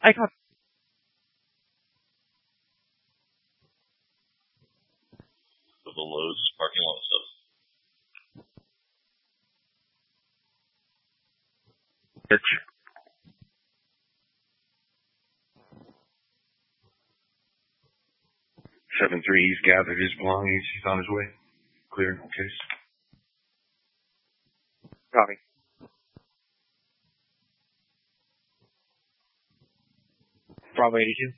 I copy. The Lowe's parking lot stuff. Church. Seven three, he's gathered his belongings. He's on his way. Clear, no case. Copy. Bravo 82.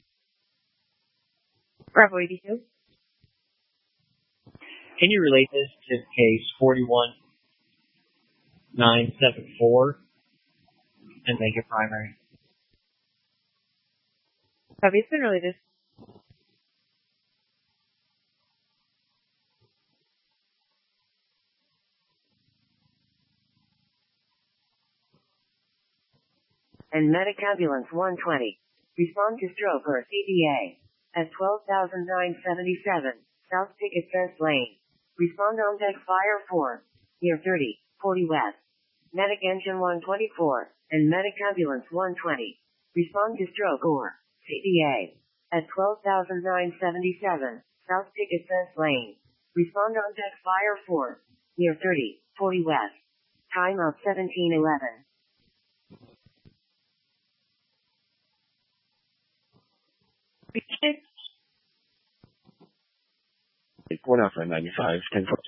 Bravo 82. Can you relate this to case 41974 and make it primary? Copy, it's been related. And medic ambulance 120. Respond to stroke or CDA. At 12,977, South Picket Fence Lane. Respond on deck fire 4. Near 30, 40 West. Medic engine 124, and medic ambulance 120. Respond to stroke or CDA. At 12,977, South Picket Fence Lane. Respond on deck fire 4. Near 30, 40 West. Time of 1711. One Alpha 95, 10 4.